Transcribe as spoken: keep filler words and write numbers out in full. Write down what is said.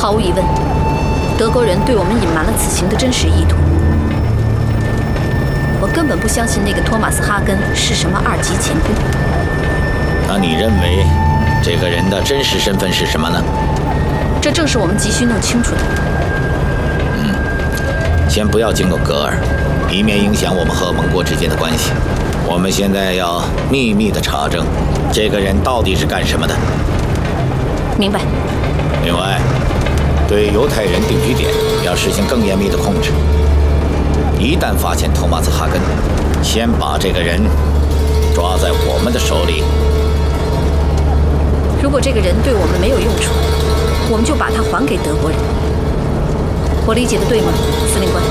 毫无疑问，德国人对我们隐瞒了此行的真实意图。我根本不相信那个托马斯·哈根是什么二级前锋。 那你认为这个人的真实身份是什么呢？ 这正是我们急需弄清楚的。 嗯，先不要惊动格尔，以免影响我们和盟国之间的关系。我们现在要秘密地查证这个人到底是干什么的。 明白。 另外，对犹太人定居点要实行更严密的控制。一旦发现托马斯·哈根，先把这个人抓在我们的手里。 如果这个人对我们没有用处，我们就把他还给德国人。我理解的对吗，司令官？